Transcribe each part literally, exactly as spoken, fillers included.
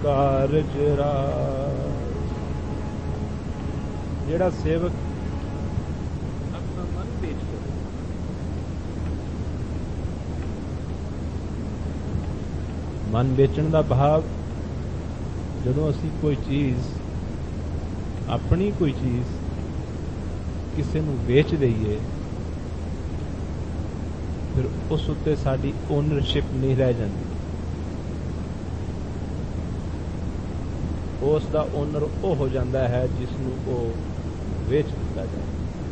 कारज राज। जेड़ा सेवक अपना मन बेच कर, मन बेचण का भाव जदों असी कोई चीज़ अपनी कोई चीज़ किसी नूं बेच दईए फिर उस उत्ते साडी ओनरशिप नहीं रह जाती। उस दा ओनर वो हो जाता है जिसनूं वो बेच दिता जाए।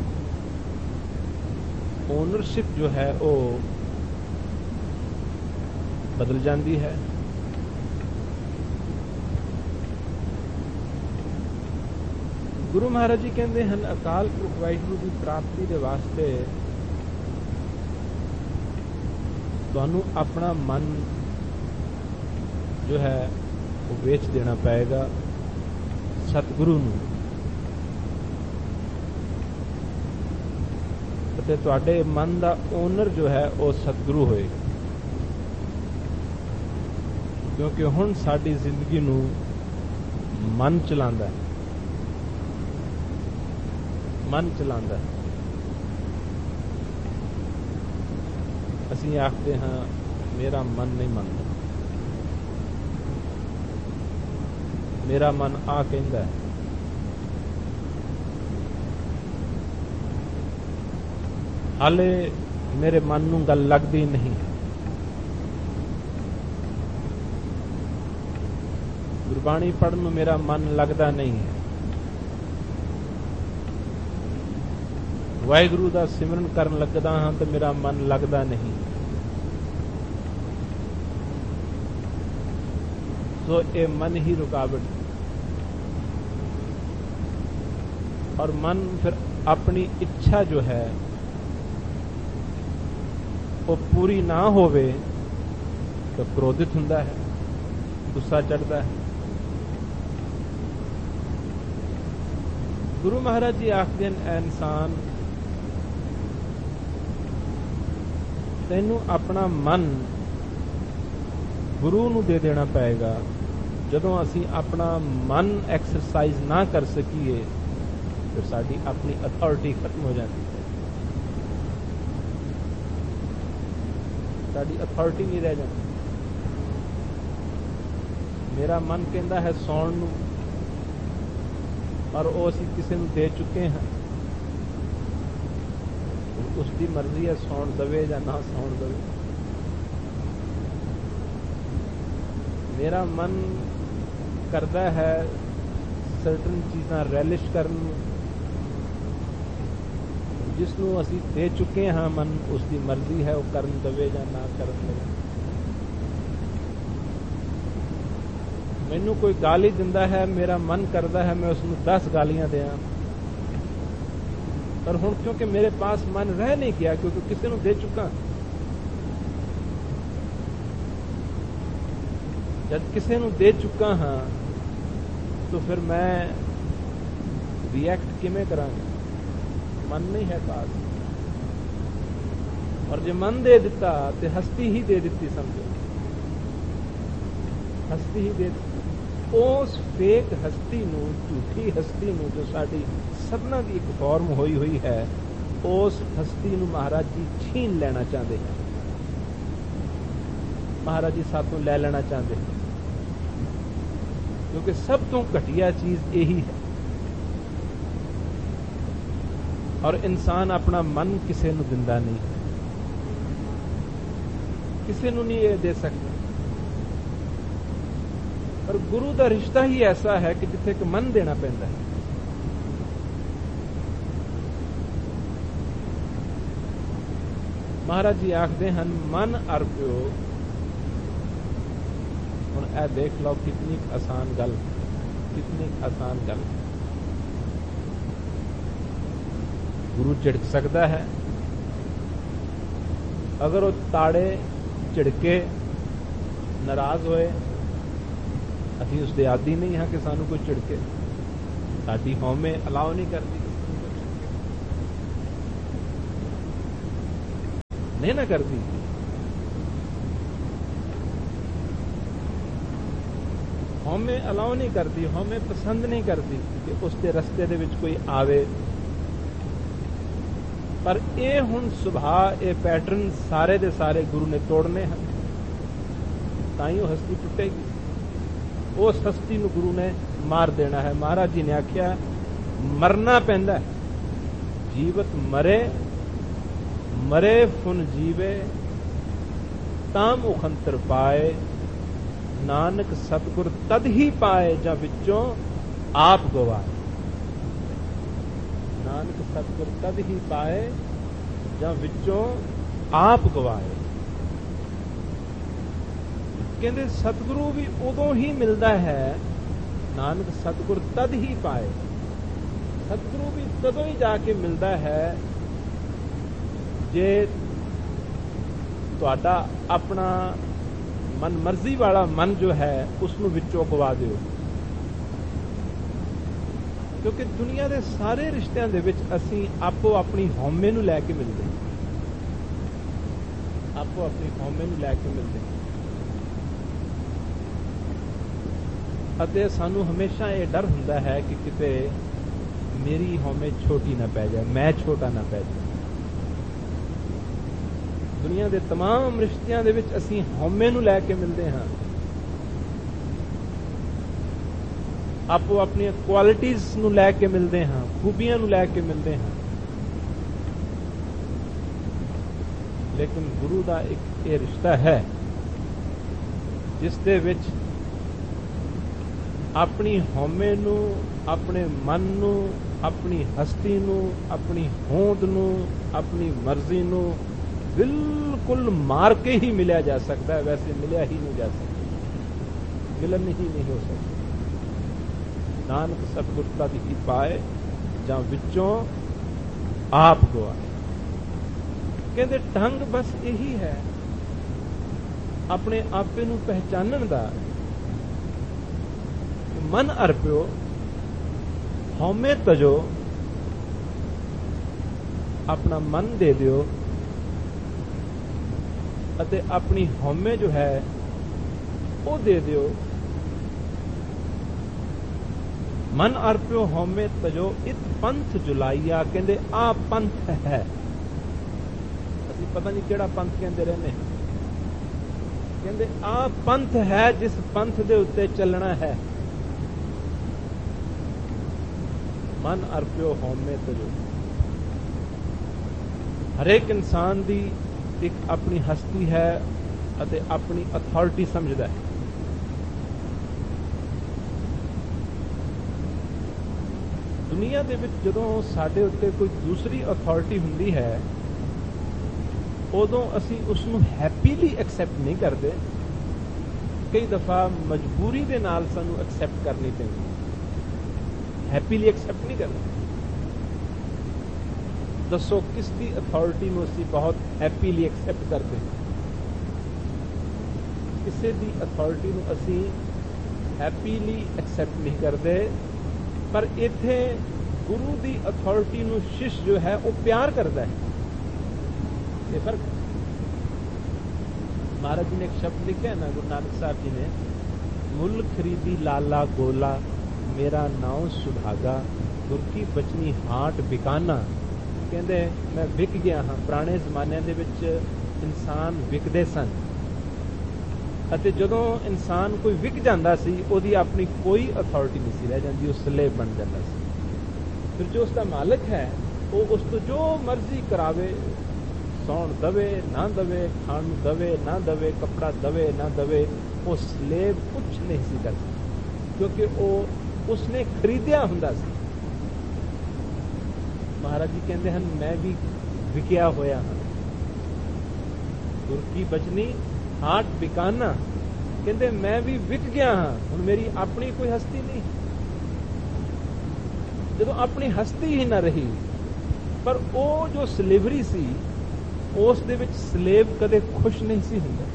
ओनरशिप जो है वो बदल जाती है। गुरु महाराज जी कहते हैं अकाल पुरख वाहिगुरू की प्राप्ति के वास्ते तुहानू अपना मन जो है वो बेच देना पएगा सतगुरु नूं, ते तुहाडे मन का ओनर जो है वो सतगुरु होएगा। क्योंकि हुण साडी जिंदगी नूं मन चलांदा है, मन चलांदा है। असीं आखदे हां मेरा मन नहीं मनदा, मेरा मन आ कहंदा है। हाले मेरे मन नूं गल लगदी नहीं है। गुरबाणी पढ़न नूं मेरा मन लगदा नहीं है। वाहिगुरू दा सिमरन करन लगदा हां तो मेरा मन लगदा नहीं। तो ये मन ही रुकावट, और मन फिर अपनी इच्छा जो है वो पूरी ना होवे तो क्रोधित हुंदा है, गुस्सा चढ़ता है। गुरु महाराज जी आखदे हैं इंसान तैनू अपना मन गुरु नूं दे देना पएगा। जदों असीं अपना मन एक्सरसाइज ना कर सकीए फिर साडी अपनी अथॉरिटी खत्म हो जाती है, साडी अथॉरिटी नहीं रह जाती। मेरा मन कहता है सौण नूं और वो असीं किसी नूं दे चुके हैं, उसकी मर्जी है सौण दवे या ना सौण दवे। मेरा मन करता है सर्टन चीज़ां रैलिश करन, जिसनों असी दे चुके हाँ मन उसकी मर्जी है वो करन दवे या ना करन दवे। मैनू कोई गाली दिंदा है, मेरा मन करता है मैं उसनूं दस गालियां दियां, पर हुण क्योंकि मेरे पास मन रह नहीं गया क्योंकि किसी नूं दे चुका। जब किसी नूं दे चुका हाँ तो फिर मैं रिएक्ट किवें करांगा? मन नहीं है पास। और जो मन दे दिता तो हस्ती ही दे दी, समझो हस्ती ही दे दी। उस फेक हस्ती नूं, झूठी हस्ती नूं जो साडी सबना की एक फॉर्म हुई हुई है, उस हस्ती नूं महाराज जी छीन लेना चाहते हैं। महाराज जी सातों ले लेना चाहते हैं क्योंकि सब तो घटिया चीज यही है। और इंसान अपना मन किसी नूं दिंदा नहीं, किसी नूं नहीं ये दे सकता। पर गुरु का रिश्ता ही ऐसा है कि जिथे एक मन देना पैंदा है। महाराज जी आखते हैं मन अर्पियो। हुण ए देख लो कितनी आसान गल, कितनी आसान गल। गुरु झिड़क सकता है, अगर वो ताड़े झिड़के नाराज होए, असीं उसके आदी नहीं हाँ कि सानू कोई झिड़के, साडी हौमे अलाउ नहीं करती, नहीं ना करती। ਹਉਮੈ ਅਲਾਉ ਨਹੀਂ ਕਰਦੀ, ਹਉਮੈ ਪਸੰਦ ਨਹੀਂ ਕਰਦੀ ਕਿ ਉਸ ਦੇ ਰਸਤੇ ਦੇ ਵਿੱਚ ਕੋਈ ਆਵੇ। ਪਰ ਇਹ ਹੁਣ ਸੁਭਾਅ, ਇਹ ਪੈਟਰਨ ਸਾਰੇ ਦੇ ਸਾਰੇ ਗੁਰੂ ਨੇ ਤੋੜਨੇ ਹਨ, ਤਾਂ ਹੀ ਉਹ ਹਸਤੀ ਟੁੱਟੇਗੀ। ਉਸ ਹਸਤੀ ਨੂੰ ਗੁਰੂ ਨੇ ਮਾਰ ਦੇਣਾ ਹੈ। ਮਹਾਰਾਜ ਜੀ ਨੇ ਆਖਿਆ ਮਰਨਾ ਪੈਂਦਾ, ਜੀਵਤ ਮਰੇ, ਮਰੇ ਫੁਨ ਜੀਵੇ, ਤਾਂ ਮੁਖੰਤਰ ਪਾਏ, ਨਾਨਕ ਸਤਿਗੁਰ ਤਦ ਹੀ ਪਾਏ ਜਾਂ ਵਿੱਚੋਂ ਆਪ ਗਵਾਏ। ਨਾਨਕ ਸਤਿਗੁਰ ਤਦ ਹੀ ਪਾਏ ਜਾਂ ਵਿੱਚੋਂ ਆਪ ਗਵਾਏ। ਕਹਿੰਦੇ ਸਤਿਗੁਰੂ ਵੀ ਉਦੋਂ ਹੀ ਮਿਲਦਾ ਹੈ, ਨਾਨਕ ਸਤਿਗੁਰ ਤਦ ਹੀ ਪਾਏ। ਸਤਿਗੁਰੂ ਵੀ ਤਦੋਂ ਹੀ ਜਾ ਕੇ ਮਿਲਦਾ ਹੈ ਜੇ ਤੁਹਾਡਾ ਆਪਣਾ ਮਨ ਮਰਜ਼ੀ ਵਾਲਾ ਮਨ ਜੋ ਹੈ ਉਸ ਨੂੰ ਵਿੱਚੋਂ ਗਵਾ ਦਿਓ। ਕਿਉਂਕਿ ਦੁਨੀਆ ਦੇ ਸਾਰੇ ਰਿਸ਼ਤਿਆਂ ਦੇ ਵਿੱਚ ਅਸੀਂ ਆਪੋ ਆਪਣੀ ਹਉਮੈ ਨੂੰ ਲੈ ਕੇ ਮਿਲਦੇ ਹਾਂ, ਆਪੋ ਆਪਣੀ ਹਉਮੈ ਨੂੰ ਲੈ ਕੇ ਮਿਲਦੇ ਹਾਂ। ਅਤੇ ਸਾਨੂੰ ਹਮੇਸ਼ਾ ਇਹ ਡਰ ਹੁੰਦਾ ਹੈ ਕਿ ਕਿਤੇ ਮੇਰੀ ਹਉਮੈ ਛੋਟੀ ਨਾ ਪੈ ਜਾਏ, ਮੈਂ ਛੋਟਾ ਨਾ ਪੈ ਜਾਏ। ਦੁਨੀਆ ਦੇ तमाम ਰਿਸ਼ਤਿਆਂ ਦੇ ਵਿੱਚ ਅਸੀਂ ਹਉਮੈ ਨੂੰ ਲੈ ਕੇ ਮਿਲਦੇ ਹਾਂ, ਆਪੋ ਆਪਣੀਆਂ ਕੁਆਲਿਟੀਜ਼ ਨੂੰ ਲੈ ਕੇ ਮਿਲਦੇ ਹਾਂ, ਖੂਬੀਆਂ ਨੂੰ ਲੈ ਕੇ ਮਿਲਦੇ ਹਾਂ। ਲੇਕਿਨ ਗੁਰੂ ਦਾ ਇੱਕ ਇਹ ਰਿਸ਼ਤਾ ਹੈ ਜਿਸ ਦੇ ਵਿੱਚ ਆਪਣੀ ਹਉਮੈ ਨੂੰ, ਆਪਣੇ ਮਨ ਨੂੰ, ਆਪਣੀ ਹਸਤੀ ਨੂੰ, ਆਪਣੀ ਹੋਂਦ ਨੂੰ, ਆਪਣੀ ਮਰਜ਼ੀ ਨੂੰ ਬਿਲਕੁਲ ਮਾਰ ਕੇ ਹੀ ਮਿਲਿਆ ਜਾ ਸਕਦਾ ਹੈ। ਵੈਸੇ ਮਿਲਿਆ ਹੀ ਨਹੀਂ ਜਾ ਸਕਦਾ, ਮਿਲਨ ਹੀ ਨਹੀਂ ਹੋ ਸਕਦਾ। ਨਾਨਕ ਸਤਿਗੁਰ ਤਦ ਹੀ ਪਾਏ ਜਾਂ ਵਿੱਚੋਂ ਆਪ ਗਵਾਏ। ਕਹਿੰਦੇ ਢੰਗ ਬਸ ਇਹੀ ਹੈ ਆਪਣੇ ਆਪੇ ਨੂੰ ਪਹਿਚਾਨਣ ਦਾ। ਮਨ ਅਰਪਿਓ, ਹਉਮੈ ਤਜੋ, ਆਪਣਾ ਮਨ ਦੇ ਦਿਓ ਅਤੇ ਆਪਣੀ ਹਉਮੈ ਜੋ ਹੈ ਉਹ ਦੇ ਦਿਓ। ਮਨ ਅਰਪਿਓ ਹਉਮੈ ਤਜੋ, ਇਤ ਪੰਥ ਜੁਲਾਈਆ। ਕਹਿੰਦੇ ਆ ਪੰਥ ਹੈ। ਅਸੀਂ ਪਤਾ ਨਹੀਂ ਕਿਹੜਾ ਪੰਥ ਕਹਿੰਦੇ ਰਹਿੰਦੇ ਹਾਂ। ਕਹਿੰਦੇ ਆ ਪੰਥ ਹੈ ਜਿਸ ਪੰਥ ਦੇ ਉੱਤੇ ਚੱਲਣਾ ਹੈ। ਮਨ ਅਰਪਿਓ ਹਉਮੈ ਤਜੋ। ਹਰੇਕ ਇਨਸਾਨ ਦੀ ਇੱਕ ਆਪਣੀ ਹਸਤੀ ਹੈ ਅਤੇ ਆਪਣੀ ਅਥਾਰਟੀ ਸਮਝਦਾ ਹੈ। ਦੁਨੀਆ ਦੇ ਵਿੱਚ ਜਦੋਂ ਸਾਡੇ ਉੱਤੇ ਕੋਈ ਦੂਸਰੀ ਅਥਾਰਟੀ ਹੁੰਦੀ ਹੈ ਉਦੋਂ ਅਸੀਂ ਉਸ ਨੂੰ ਹੈਪੀਲੀ ਐਕਸੈਪਟ ਨਹੀਂ ਕਰਦੇ। ਕਈ ਦਫਾ ਮਜਬੂਰੀ ਦੇ ਨਾਲ ਸਾਨੂੰ ਐਕਸੈਪਟ ਕਰਨੀ ਪੈਂਦੀ, ਹੈਪੀਲੀ ਐਕਸੈਪਟ ਨਹੀਂ ਕਰਦੇ। ਦੱਸੋ ਕਿਸ ਦੀ ਅਥਾਰਟੀ ਨੂੰ ਅਸੀਂ ਬਹੁਤ ਹੈਪੀਲੀ ਐਕਸੈਪਟ ਕਰਦੇ ਹਾਂ? ਕਿਸੇ ਦੀ ਅਥਾਰਟੀ ਨੂੰ ਅਸੀਂ ਹੈਪੀਲੀ ਐਕਸੈਪਟ ਨਹੀਂ ਕਰਦੇ। ਪਰ ਇੱਥੇ ਗੁਰੂ ਦੀ ਅਥਾਰਟੀ ਨੂੰ ਸ਼ਿਸ਼ ਜੋ ਹੈ ਉਹ ਪਿਆਰ ਕਰਦਾ ਹੈ। ਇਹ ਫਰਕ। ਮਹਾਰਾਜ ਜੀ ਨੇ ਇੱਕ ਸ਼ਬਦ ਲਿਖਿਆ ਨਾ, ਗੁਰੂ ਨਾਨਕ ਸਾਹਿਬ ਜੀ ਨੇ, ਮੁੱਲ ਖਰੀਦੀ ਲਾਲਾ ਗੋਲਾ, ਮੇਰਾ ਨਾਉ ਸੁਭਾਗਾ, ਗੁਰ ਕੀ ਬਚਨੀ ਹਾਟ ਬਿਕਾਨਾ। ਕਹਿੰਦੇ ਮੈਂ ਵਿਕ ਗਿਆ ਹਾਂ। ਪੁਰਾਣੇ ਜ਼ਮਾਨਿਆਂ ਦੇ ਵਿੱਚ ਇਨਸਾਨ ਵਿਕਦੇ ਸਨ ਅਤੇ ਜਦੋਂ ਇਨਸਾਨ ਕੋਈ ਵਿਕ ਜਾਂਦਾ ਸੀ ਉਹਦੀ ਆਪਣੀ ਕੋਈ ਅਥਾਰਟੀ ਨਹੀਂ ਸੀ ਰਹਿ ਜਾਂਦੀ, ਉਹ ਸਲੇਵ ਬਣ ਜਾਂਦਾ ਸੀ। ਫਿਰ ਜੋ ਉਸਦਾ ਮਾਲਕ ਹੈ ਉਹ ਉਸ ਤੋਂ ਜੋ ਮਰਜ਼ੀ ਕਰਾਵੇ, ਸੌਣ ਦਵੇ ਨਾ ਦਵੇ, ਖਾਣ ਨੂੰ ਦਵੇ ਨਾ ਦਵੇ, ਕੱਪੜਾ ਦਵੇ ਨਾ ਦਵੇ, ਉਹ ਸਲੇਵ ਕੁਛ ਨਹੀਂ ਸੀ ਕਰਦਾ ਕਿਉਂਕਿ ਉਹ ਉਸਨੇ ਖਰੀਦਿਆ ਹੁੰਦਾ ਸੀ। ਮਹਾਰਾਜ ਜੀ ਕਹਿੰਦੇ ਹਨ ਮੈਂ ਵੀ ਵਿਕਿਆ ਹੋਇਆ ਹਾਂ। ਗੁਰ ਕੀ ਬਚਨੀ ਹਾਟ ਬਿਕਾਨਾ। ਕਹਿੰਦੇ ਮੈਂ ਵੀ ਵਿਕ ਗਿਆ ਹਾਂ, ਹੁਣ ਮੇਰੀ ਆਪਣੀ ਕੋਈ ਹਸਤੀ ਨਹੀਂ। ਜਦੋਂ ਆਪਣੀ ਹਸਤੀ ਹੀ ਨਾ ਰਹੀ, ਪਰ ਉਹ ਜੋ ਸਲੇਵਰੀ ਸੀ ਉਸ ਦੇ ਵਿੱਚ ਸਲੇਵ ਕਦੇ ਖੁਸ਼ ਨਹੀਂ ਸੀ ਹੁੰਦਾ।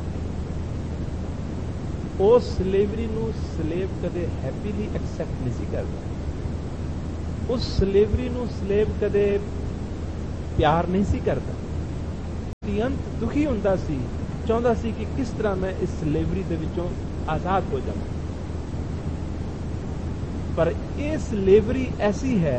ਉਸ ਸਲੇਵਰੀ ਨੂੰ ਸਲੇਵ ਕਦੇ ਹੈਪੀਲੀ ਐਕਸੈਪਟ ਨਹੀਂ ਸੀ ਕਰਦਾ। ਉਸ ਸਲੇਵਰੀ ਨੂੰ ਸਲੇਵ ਕਦੇ ਪਿਆਰ ਨਹੀਂ ਸੀ ਕਰਦਾ। ਅੰਤ ਦੁਖੀ ਹੁੰਦਾ ਸੀ, ਚਾਹੁੰਦਾ ਸੀ ਕਿ ਕਿਸ ਤਰ੍ਹਾਂ ਮੈਂ ਇਸ ਸਲੇਵਰੀ ਦੇ ਵਿੱਚੋਂ ਆਜ਼ਾਦ ਹੋ ਜਾਵਾਂ। पर ये स्लेवरी ऐसी है,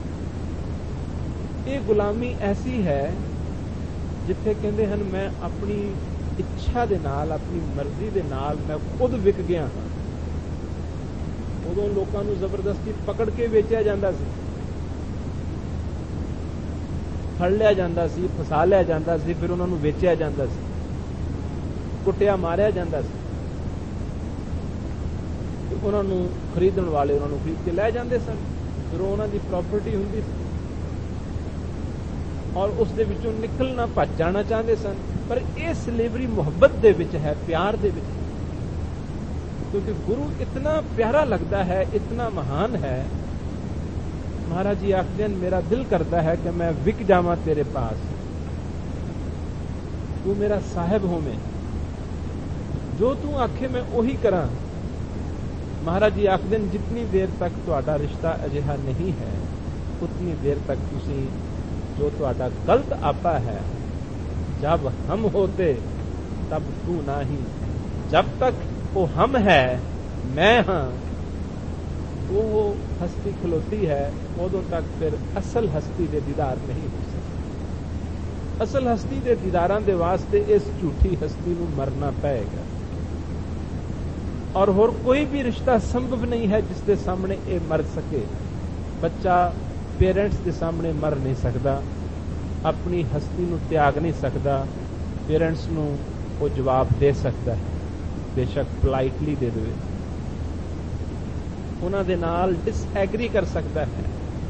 ये गुलामी ऐसी है जिथे कहते हैं मैं अपनी इच्छा दे नाल, अपनी मर्जी दे नाल मैं खुद विक गया हाँ। उदों लोगों को जबरदस्ती पकड़ के वेचा जाता सी, फड़ लिया जाता सी, फसा लिया जाता सी, फिर उन्होंने वेचा जाता सी, कुटिया मारिया जाता सी, उन्होंने खरीदण वाले उन्होंने खरीद के लै जाते सन, फिर उन्होंने प्रॉपर्टी हुंदी सी और उस दे विचों निकलना भज जाना चाहते सन। पर यह स्लेवरी मुहब्बत दे विच है, प्यार दे विच है, क्योंकि गुरु इतना प्यारा लगता है, इतना महान है। महाराज जी आखते हैं मेरा दिल करता है कि मैं विक जावां तेरे पास, तू मेरा साहिब हो, मैं जो तू आखे मैं उही करा। महाराज जी आखते हैं जितनी देर तक तुहाडा रिश्ता अजिहा नहीं है उतनी देर तक तुसी जो तुहाडा गलत आपा है, जब हम होते तब तू नहीं, जब तक वो हम है मैं हाँ वो हस्ती खलोती है, उदों तक फिर असल हस्ती दे दीदार नहीं हो सकते। असल हस्ती दे दीदारां दे वास्ते इस झूठी हस्ती नूं मरना पएगा, और होर कोई भी रिश्ता संभव नहीं है जिसके सामने ये मर सके। बच्चा पेरेंट्स के सामने मर नहीं सकता, अपनी हस्ती नूं त्याग नहीं सकता, पेरेंट्स नूं वो जवाब दे सकता है, बेशक पोलाइटली दे दे, उन्हां दे नाल डिसएग्री कर सकता है।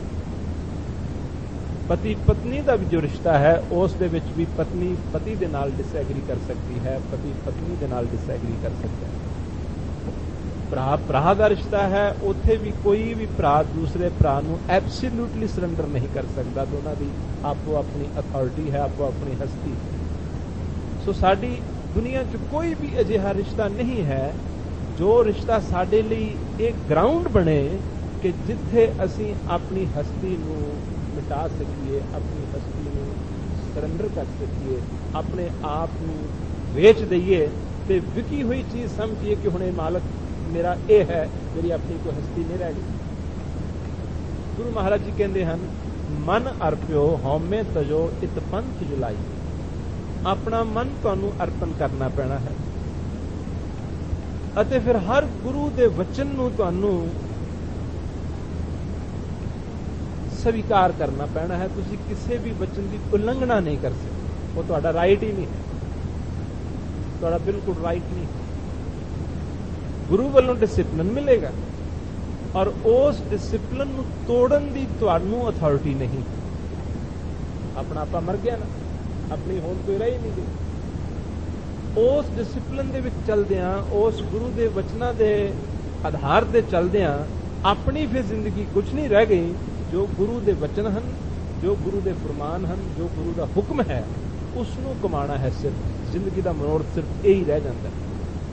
पति पत्नी का भी जो रिश्ता है उस दे विच भी पत्नी पति दे नाल डिसएग्री कर सकती है, पति पत्नी दे नाल डिसएग्री कर सकता है। भरा भरा का रिश्ता है, उत्थे भी कोई भी भरा दूसरे भरा नूं एब्सोल्यूटली सरैंडर नहीं कर सकता, दोनों की आपो अपनी अथॉरिटी है, आपो अपनी हस्ती है। सो साडी दुनिया च कोई भी अजिहा रिश्ता नहीं है जो रिश्ता साडे लई एक ग्राउंड बने कि जिथे असीं अपनी हस्ती नूं मिटा सकीए, अपनी हस्ती नूं सरैंडर कर सकीए, अपने आप नूं वेच दईए ते विकी हुई चीज समझिए कि हुणे मालक मेरा ये है, मेरी अपनी कोई हस्ती नहीं रह गई। गुरु महाराज जी कहते हैं मन अर्प्यो हौमे तजो इत पंथ जुलाई, अपना मन तुहानू अर्पण करना पैना है, अते फिर हर गुरु दे वचन नू तुहानू स्वीकार करना पैना है। तुसी किसी भी वचन की उल्लंघना नहीं कर सकते, वो तुहाडा राइट ही नहीं है, तुहाडा बिल्कुल राइट नहीं है। गुरु वालों डिसिप्लिन मिलेगा और उस डिसिप्लिन नू तोड़न दी तुहानू अथॉरिटी नहीं। अपना आपा मर गया ना, अपनी होंद कोई रही नहीं गई। उस डिसिप्लिन दे विच चलदियां, उस गुरु दे वचनां दे आधार ते चलदियां अपनी फिर जिंदगी कुछ नहीं रह गई। जो गुरु दे वचन हन, जो गुरु दे फरमान हन, जो गुरु दा हुक्म है उसनू कमाना है, सिर्फ जिंदगी दा मनोरथ सिर्फ यही रह जाता है।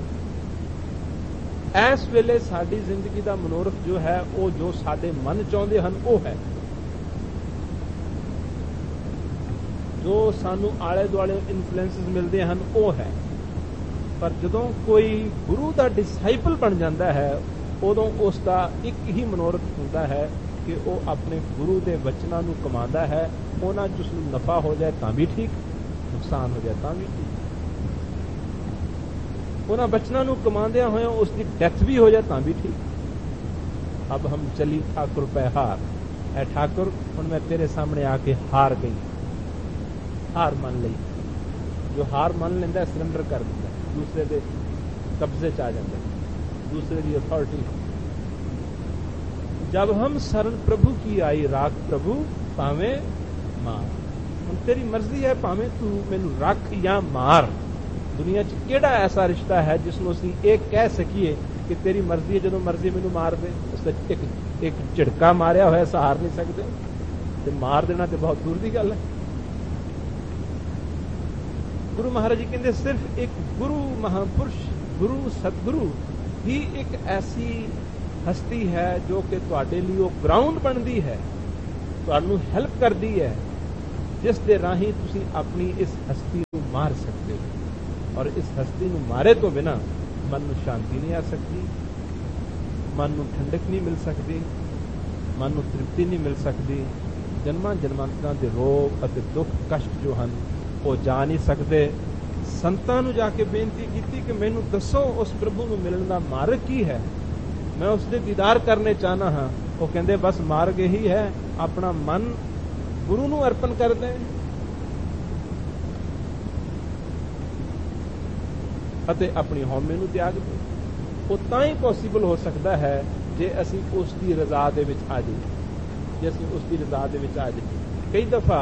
इस वेले साडी जिंदगी दा मनोरथ जो है वो जो साडे मन चाहुंदे हन वो है, जो सानू आले दुआले इन्फ्लुएंसेस मिलते हैं वो है। पर जदों कोई गुरु दा डिसाइपल बन जाता है उदों उसका एक ही मनोरथ होता है कि वो अपने गुरु दे वचनां नू कमांदा है। उन्हां च उसनू नफा हो जाए तां भी ठीक, नुकसान हो जाए तां भी ठीक। उन्हां वचनां नू कमांदियां होए उसकी डेथ भी हो जाए तां भी ठीक। अब हम चली ठाकुर पे हार, ऐ ठाकुर हुण मैं तेरे सामने आके हार गई, हार मान ली। जो हार मान लेंदा सरेंडर कर दिंदा, दूसरे दे कब्जे च आ जाता, दूसरे की अथॉरिटी। जब हम शरण प्रभु की आई राख प्रभु भावे मार, हुण तेरी मर्जी है, भावे तू मैनू रख या मार। दुनिया च केड़ा ऐसा रिश्ता है जिसनों असीं ये कह सकीए कि तेरी मर्जी है, जदों मर्जी मैनू मार दे। उस एक एक झिड़का मारिया होया सहार नहीं सकते, ते मार देना तो बहुत दूर की गल है। गुरु महाराज जी कहते सिर्फ एक गुरु महापुरुष, गुरु सतगुरु ही एक ऐसी हस्ती है जो कि तुहाडे लिए वो ग्राउंड बनती है, तुहानू हेल्प करती है, जिस दे राही तुसी अपनी इस हस्ती को मार सकते हो। और इस हस्ती को मारे तो बिना मन में शांति नहीं आ सकती, ਮਨ ਨੂੰ ਠੰਡਕ ਨਹੀਂ ਮਿਲ ਸਕਦੀ, ਮਨ ਨੂੰ ਤ੍ਰਿਪਤੀ ਨਹੀਂ ਮਿਲ ਸਕਦੀ। ਜਨਮਾਂ ਜਨਮਾਂਤਰਾਂ ਦੇ ਰੋਗ ਅਤੇ ਦੁੱਖ ਕਸ਼ਟ ਜੋ ਹਨ ਉਹ ਜਾ ਨਹੀਂ ਸਕਦੇ। ਸੰਤਾਂ ਨੂੰ ਜਾ ਕੇ ਬੇਨਤੀ ਕੀਤੀ ਕਿ ਮੈਨੂੰ ਦੱਸੋ ਉਸ ਪ੍ਰਭੂ ਨੂੰ ਮਿਲਣ ਦਾ ਮਾਰਗ ਕੀ ਹੈ, ਮੈਂ ਉਸ ਦੇ ਦੀਦਾਰ ਕਰਨੇ ਚਾਹਨਾ ਹਾਂ। ਉਹ ਕਹਿੰਦੇ ਬਸ ਮਾਰਗ ਇਹੀ ਹੈ, ਆਪਣਾ ਮਨ ਗੁਰੂ ਨੂੰ ਅਰਪਣ ਕਰ ਦੇ ਅਤੇ ਆਪਣੀ ਹਉਮੈ ਨੂੰ ਤਿਆਗ ਦੇ। ਉਹ ਤਾਂ ਹੀ ਪੋਸੀਬਲ ਹੋ ਸਕਦਾ ਹੈ ਜੇ ਅਸੀਂ ਉਸ ਦੀ ਰਜ਼ਾ ਦੇ ਵਿੱਚ ਆ ਜਾਈਏ, ਜੇ ਅਸੀਂ ਉਸ ਦੀ ਰਜ਼ਾ ਦੇ ਵਿੱਚ ਆ ਜਾਈਏ। ਕਈ ਦਫਾ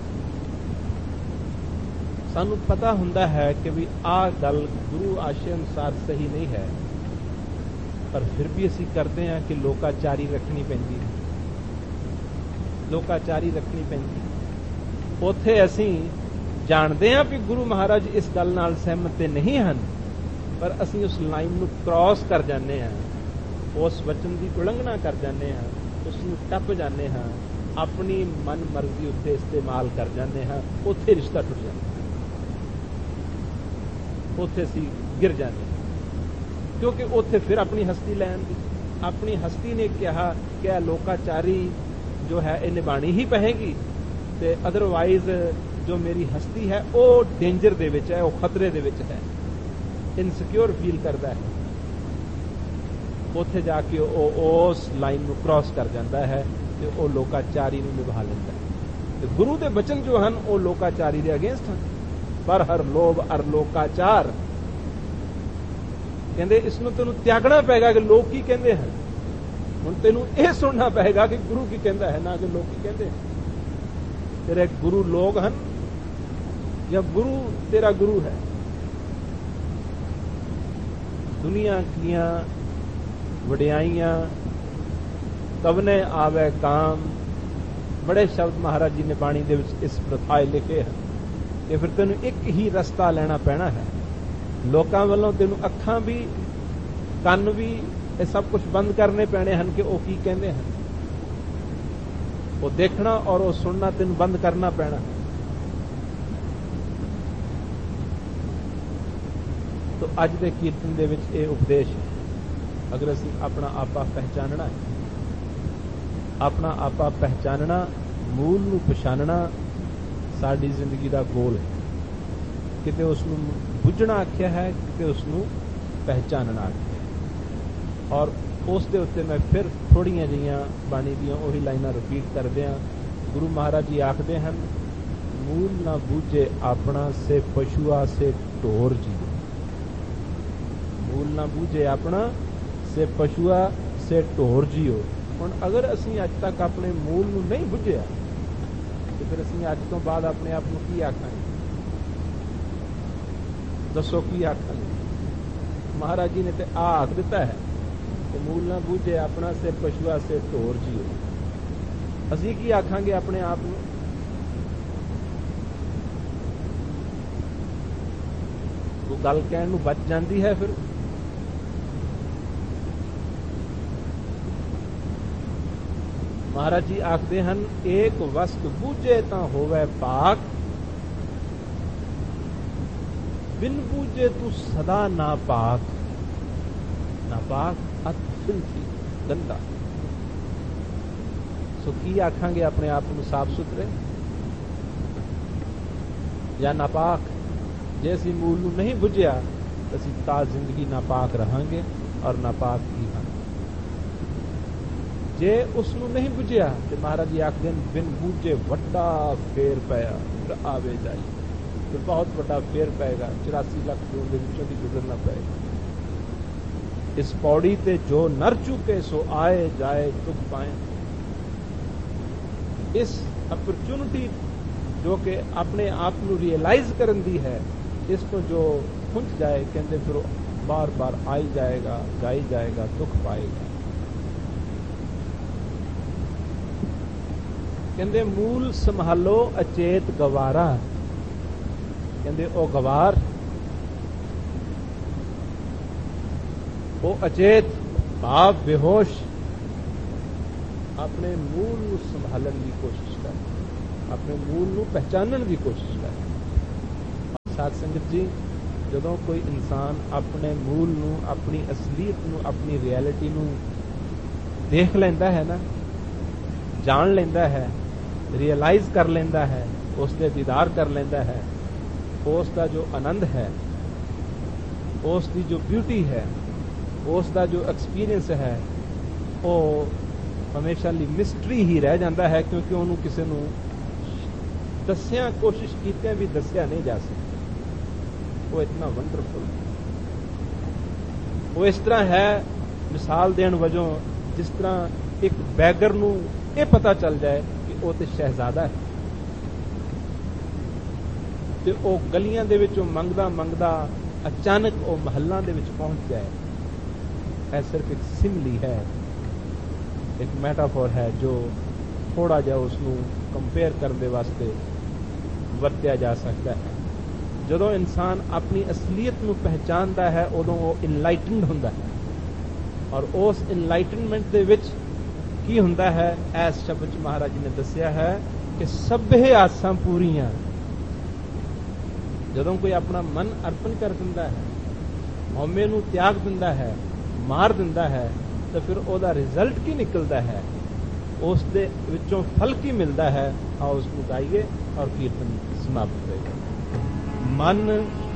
ਸਾਨੂੰ ਪਤਾ ਹੁੰਦਾ ਹੈ ਕਿ ਵੀ ਆਹ ਗੱਲ ਗੁਰੂ ਆਸ਼ੇ ਅਨੁਸਾਰ ਸਹੀ ਨਹੀਂ ਹੈ, ਪਰ ਫਿਰ ਵੀ ਅਸੀਂ ਕਰਦੇ ਹਾਂ ਕਿ ਲੋਕਾਚਾਰੀ ਰੱਖਣੀ ਪੈਂਦੀ ਹੈ, ਲੋਕਾਚਾਰੀ ਰੱਖਣੀ ਪੈਂਦੀ। ਉੱਥੇ ਅਸੀਂ ਜਾਣਦੇ ਹਾਂ ਕਿ ਗੁਰੂ ਮਹਾਰਾਜ ਇਸ ਗੱਲ ਨਾਲ ਸਹਿਮਤ ਤੇ ਨਹੀਂ ਹਨ, ਪਰ ਅਸੀਂ ਉਸ ਲਾਈਨ ਨੂੰ ਕ੍ਰਾਸ ਕਰ ਜਾਂਦੇ ਹਾਂ, ਉਸ ਵਚਨ ਦੀ ਉਲੰਘਣਾ ਕਰ ਜਾਂਦੇ ਹਾਂ, ਉਸ ਨੂੰ ਟੱਪ ਜਾਂਦੇ ਹਾਂ, ਆਪਣੀ ਮਨ ਮਰਜ਼ੀ ਉੱਤੇ ਇਸਤੇਮਾਲ ਕਰ ਜਾਂਦੇ ਹਾਂ। ਉੱਥੇ ਰਿਸ਼ਤਾ ਟੁੱਟ ਜਾਂਦਾ, ਉੱਥੇ ਅਸੀਂ ਗਿਰ ਜਾਂਦੇ ਹਾਂ, ਕਿਉਂਕਿ ਉੱਥੇ ਫਿਰ ਆਪਣੀ ਹਸਤੀ ਲੈਣ ਦੀ, ਆਪਣੀ ਹਸਤੀ ਨੇ ਕਿਹਾ ਕਿ ਇਹ ਲੋਕਾਚਾਰੀ ਜੋ ਹੈ ਇਹ ਨਿਭਾਣੀ ਹੀ ਪਏਗੀ, ਤੇ ਅਦਰਵਾਈਜ਼ ਜੋ ਮੇਰੀ ਹਸਤੀ ਹੈ ਉਹ ਡੇਂਜਰ ਦੇ ਵਿੱਚ ਹੈ, ਉਹ ਖਤਰੇ ਦੇ ਵਿੱਚ ਹੈ, ਇਨਸਿਕਿਉਰ ਫੀਲ ਕਰਦਾ ਹੈ। ਉੱਥੇ ਜਾ ਕੇ ਉਹ ਉਸ ਲਾਈਨ ਨੂੰ ਕ੍ਰਾਸ ਕਰ ਜਾਂਦਾ ਹੈ ਤੇ ਉਹ ਲੋਕਾਚਾਰੀ ਨੂੰ ਨਿਭਾ ਲੈਂਦਾ ਹੈ। ਤੇ ਗੁਰੂ ਦੇ ਬਚਨ ਜੋ ਹਨ ਉਹ ਲੋਕਾਚਾਰੀ ਦੇ ਅਗੇਂਸਟ ਹਨ। ਪਰ ਹਰ ਲੋਭ ਅਰ ਲੋਕਾਚਾਰ, ਕਹਿੰਦੇ ਇਸ ਨੂੰ ਤੈਨੂੰ ਤਿਆਗਣਾ ਪਏਗਾ ਕਿ ਲੋਕ ਕੀ ਕਹਿੰਦੇ ਹਨ। ਹੁਣ ਤੈਨੂੰ ਇਹ ਸੁਣਨਾ ਪਏਗਾ ਕਿ ਗੁਰੂ ਕੀ ਕਹਿੰਦਾ ਹੈ, ਨਾ ਕਿ ਲੋਕ ਕੀ ਕਹਿੰਦੇ ਹਨ। ਤੇਰੇ ਗੁਰੂ ਲੋਕ ਹਨ ਜਾਂ ਗੁਰੂ ਤੇਰਾ ਗੁਰੂ ਹੈ। ਦੁਨੀਆ ਦੀਆਂ ਵਡਿਆਈਆਂ ਕਵਨੇ ਆਵੇ ਕਾਮ, ਬੜੇ ਸ਼ਬਦ ਮਹਾਰਾਜ ਜੀ ਨੇ ਬਾਣੀ ਦੇ ਵਿੱਚ ਇਸ ਪ੍ਰਥਾਏ ਲਿਖੇ ਹਨ ਕਿ ਫਿਰ ਤੈਨੂੰ ਇੱਕ ਹੀ ਰਸਤਾ ਲੈਣਾ ਪੈਣਾ ਹੈ। ਲੋਕਾਂ ਵੱਲੋਂ ਤੈਨੂੰ ਅੱਖਾਂ ਵੀ ਕੰਨ ਵੀ ਇਹ ਸਭ ਕੁਝ ਬੰਦ ਕਰਨੇ ਪੈਣੇ ਹਨ ਕਿ ਉਹ ਕੀ ਕਹਿੰਦੇ ਹਨ, ਉਹ ਦੇਖਣਾ ਔਰ ਉਹ ਸੁਣਨਾ ਤੈਨੂੰ ਬੰਦ ਕਰਨਾ ਪੈਣਾ। ਤੋ ਅੱਜ ਦੇ ਕੀਰਤਨ ਦੇ ਵਿੱਚ ਇਹ ਉਪਦੇਸ਼ ਹੈ। ਅਗਰ ਅਸੀਂ ਆਪਣਾ ਆਪਾ ਪਹਿਚਾਨਣਾ ਹੈ, ਆਪਣਾ ਆਪਾ ਪਹਿਚਾਨਣਾ, ਮੂਲ ਨੂੰ ਪਛਾਨਣਾ ਸਾਡੀ ਜ਼ਿੰਦਗੀ ਦਾ ਗੋਲ ਹੈ। ਕਿਤੇ ਉਸ ਨੂੰ ਬੁੱਝਣਾ ਆਖਿਆ ਹੈ, ਕਿਤੇ ਉਸ ਨੂੰ ਪਹਿਚਾਨਣਾ ਆਖਿਆ ਹੈ। ਔਰ ਉਸ ਦੇ ਉੱਤੇ ਮੈਂ ਫਿਰ ਥੋੜੀਆਂ ਜਿਹੀਆਂ ਬਾਣੀ ਦੀਆਂ ਉਹੀ ਲਾਈਨਾਂ ਰਿਪੀਟ ਕਰਦਿਆਂ, ਗੁਰੂ ਮਹਾਰਾਜ ਜੀ ਆਖਦੇ ਹਨ, ਮੂਲ ਨਾ ਬੂਝੇ ਆਪਣਾ ਸੇ ਪਸ਼ੂਆ ਸੇ ਢੋਰ ਜੀ। ਮੂਲ ਨਾ ਬੂਝੇ ਆਪਣਾ ਸੇ ਪਸ਼ੂਆ ਸੇ ਢੋਰ ਜੀਓ। ਹੁਣ ਅਗਰ ਅਸੀਂ ਅੱਜ ਤੱਕ ਆਪਣੇ ਮੂਲ ਨੂੰ ਨਹੀਂ ਬੁੱਝਿਆ ਤੇ ਫਿਰ ਅਸੀਂ ਅੱਜ ਤੋਂ ਬਾਅਦ ਆਪਣੇ ਆਪ ਨੂੰ ਕੀ ਆਖਾਂਗੇ? ਦੱਸੋ ਕੀ ਆਖਾਂਗੇ? ਮਹਾਰਾਜ ਜੀ ਨੇ ਤੇ ਆ ਆਖ ਦਿੱਤਾ ਹੈ ਕਿ ਮੂਲ ਨਾ ਬੂਝੇ ਆਪਣਾ ਸੇ ਪਸ਼ੂਆ ਸੇ ਢੋਰ ਜੀਓ। ਅਸੀਂ ਕੀ ਆਖਾਂਗੇ ਆਪਣੇ ਆਪ ਨੂੰ? ਉਹ ਗੱਲ ਕਹਿਣ ਨੂੰ ਬਚ ਜਾਂਦੀ ਹੈ। ਫਿਰ ਮਹਾਰਾਜ ਜੀ ਆਖਦੇ ਹਨ, ਏਕ ਵਸਤ ਬੂਝੇ ਤਾਂ ਹੋਵੇ ਪਾਕ, ਬਿਨ ਬੂਝੇ ਤੂੰ ਸਦਾ ਨਾ ਪਾਕ। ਨਾ ਪਾਕ ਅਤ ਫਿਲਥੀ, ਗੰਦਾ। ਸੋ ਕੀ ਆਖਾਂਗੇ ਆਪਣੇ ਆਪ ਨੂੰ? ਸਾਫ ਸੁਥਰੇ ਜਾਂ ਨਾਪਾਕ? ਜੇ ਅਸੀਂ ਮੂਲ ਨੂੰ ਨਹੀਂ ਬੁੱਝਿਆ ਅਸੀਂ ਤਾਂ ਜ਼ਿੰਦਗੀ ਨਾਪਾਕ ਰਹਾਂਗੇ ਔਰ ਨਾਪਾਕ ਹੀ ਹਾਂ। ਜੇ ਉਸ ਨੂੰ ਨਹੀਂ ਬੁੱਝਿਆ ਤੇ ਮਹਾਰਾਜ ਜੀ ਆਖਦੇ ਹਨ, ਬਿਨ ਬੂਝੇ ਵੱਡਾ ਫੇਰ ਪਿਆ ਫਿਰ ਆਵੇ ਜਾਈ। ਫਿਰ ਬਹੁਤ ਵੱਡਾ ਫੇਰ ਪਏਗਾ, ਚੁਰਾਸੀ ਲੱਖ ਜੂਨ ਦੇ ਵਿੱਚੋਂ ਦੀ ਗੁਜ਼ਰਨਾ ਪਏਗਾ। ਇਸ ਪੌੜੀ ਤੇ ਜੋ ਨਰ ਚੁਕੇ ਸੋ ਆਏ ਜਾਏ ਦੁੱਖ ਪਾਏ। ਇਸ ਅਪਰਚੁਨਿਟੀ ਜੋ ਕਿ ਆਪਣੇ ਆਪ ਨੂੰ ਰਿਅਲਾਈਜ਼ ਕਰਨ ਦੀ ਹੈ, ਇਸ ਤੋਂ ਜੋ ਖੁੰਝ ਜਾਏ, ਕਹਿੰਦੇ ਫਿਰ ਬਾਰ ਬਾਰ ਆਈ ਜਾਏਗਾ, ਜਾਈ ਜਾਏਗਾ, ਦੁੱਖ ਪਾਏਗਾ। ਕਹਿੰਦੇ ਮੂਲ ਸੰਭਾਲੋ ਅਚੇਤ ਗਵਾਰਾ। ਕਹਿੰਦੇ ਉਹ ਗਵਾਰ, ਉਹ ਅਚੇਤ ਭਾਵ ਬੇਹੋਸ਼ ਆਪਣੇ ਮੂਲ ਨੂੰ ਸੰਭਾਲਣ ਦੀ ਕੋਸ਼ਿਸ਼ ਕਰ, ਆਪਣੇ ਮੂਲ ਨੂੰ ਪਹਿਚਾਨਣ ਦੀ ਕੋਸ਼ਿਸ਼ ਕਰ। ਸਾਧ ਸੰਗਤ ਜੀ, ਜਦੋਂ ਕੋਈ ਇਨਸਾਨ ਆਪਣੇ ਮੂਲ ਨੂੰ, ਆਪਣੀ ਅਸਲੀਅਤ ਨੂੰ, ਆਪਣੀ ਰਿਐਲਿਟੀ ਨੂੰ देख लेंदा है ना, जान लेंदा है, रियलाइज कर लेंदा है, उसदे दीदार कर लेंदा है, उसका जो आनंद है, उसकी जो ब्यूटी है, उसका जो एक्सपीरियंस है, वो हमेशा ਲਈ मिस्ट्री ही रह जाता है, क्योंकि ਉਹਨੂੰ ਕਿਸੇ ਨੂੰ ਦੱਸਿਆ कोशिश कीते भी दसिया नहीं जा सकता। वो इतना वंडरफुल, वो इस तरह है, मिसाल देण वजों जिस तरह एक बैगर ਨੂੰ ਇਹ पता चल जाए कि वो तो शहजादा है, ਤੇ ਉਹ ਗਲੀਆਂ ਦੇ ਵਿੱਚੋਂ ਮੰਗਦਾ ਮੰਗਦਾ अचानक वो महलों के विच पहुंच जाए। यह सिर्फ एक सिमली है, एक मैटाफोर है जो थोड़ा जा उसनू कंपेयर करने वास्ते वरत्या जा सकता है। जदों इंसान अपनी असलीयत नू पहचानता है उदों वो इनलाइटनड हुंदा है, और उस इनलाइटनमेंट दे विच की हुंदा है, इस शब्द च महाराज जी ने दस्सिया है कि सभे आसां पूरियां। जदों कोई अपना मन अर्पण कर दिंदा है, हौमे नू त्याग दिंदा है, मार दिंदा है, तो फिर ओदा रिजल्ट की निकलता है, उस दे विचों फल की मिलता है। आओ उसको गाइए और कीर्तन समाप्त करेगा। मन